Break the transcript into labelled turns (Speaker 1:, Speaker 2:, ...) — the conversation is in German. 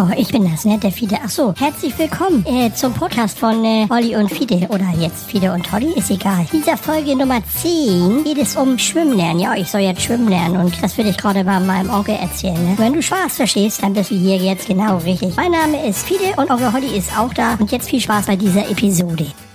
Speaker 1: Oh, ich bin das, ne? Der Fide. Ach so, herzlich willkommen zum Podcast von Olli und Fide. Oder jetzt Fide und Olli, ist egal. In dieser Folge Nummer 10 geht es um Schwimmen lernen. Ja, ich soll jetzt schwimmen lernen und das will ich gerade bei meinem Onkel erzählen, ne? Wenn du Spaß verstehst, dann bist du hier jetzt genau richtig. Mein Name ist Fide und Onkel Olli ist auch da. Und jetzt viel Spaß bei dieser Episode.